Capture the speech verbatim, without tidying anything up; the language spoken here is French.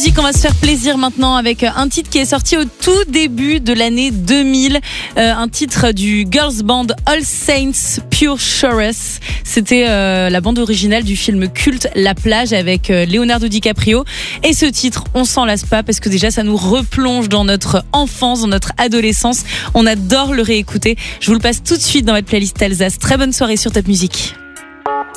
musique, on va se faire plaisir maintenant avec un titre qui est sorti au tout début de l'année deux mille. Euh, un titre du girls band All Saints Pure Chorus. C'était euh, la bande originale du film culte La Plage avec euh, Leonardo DiCaprio. Et ce titre, on s'en lasse pas parce que déjà ça nous replonge dans notre enfance, dans notre adolescence. On adore le réécouter. Je vous le passe tout de suite dans votre playlist Alsace. Très bonne soirée sur Top Music.